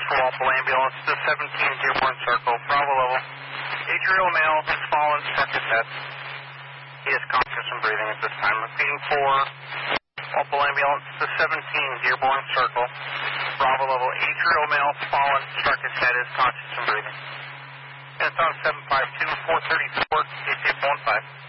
for Walpole Ambulance to 17 Dearborn Circle, Bravo level. Adriel male has fallen, struck his head. He is conscious and breathing at this time. Repeating for Walpole Ambulance to 17 Dearborn Circle, Bravo level. Adriel male fallen, struck his head, is conscious and breathing. And it's on 752-434, ACF 15.